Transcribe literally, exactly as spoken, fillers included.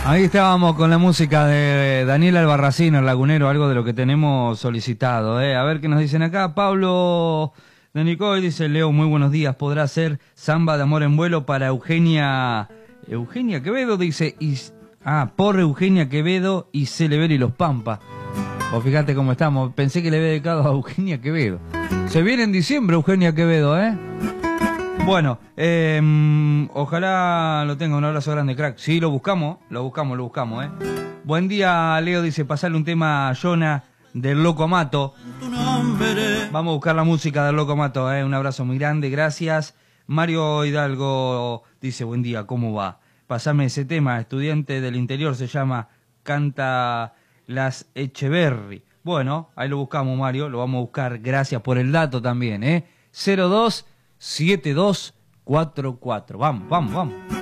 Ahí estábamos con la música de Daniel Albarracín, el lagunero, algo de lo que tenemos solicitado. ¿eh? A ver qué nos dicen acá. Pablo de Nicoy dice, Leo, muy buenos días. ¿Podrá ser Samba de Amor en Vuelo para Eugenia... Eugenia Quevedo? Dice, y, ah, por Eugenia Quevedo y Celeber y los Pampas. O fíjate cómo estamos. Pensé que le había dedicado a Eugenia Quevedo. Se viene en diciembre Eugenia Quevedo, ¿eh? Bueno, eh, ojalá lo tenga. Un abrazo grande, crack. Sí, lo buscamos, lo buscamos, lo buscamos, ¿eh? Buen día, Leo, dice, pasarle un tema a Jonah del Loco Mato. Vamos a buscar la música del Loco Mato, ¿eh? Un abrazo muy grande, gracias. Mario Hidalgo dice, buen día, ¿cómo va? Pasame ese tema, estudiante del interior, se llama Canta Las Echeverri. Bueno, ahí lo buscamos, Mario, lo vamos a buscar. Gracias por el dato también, ¿eh? cero dos siete dos cuatro cuatro. Vamos, vamos, vamos.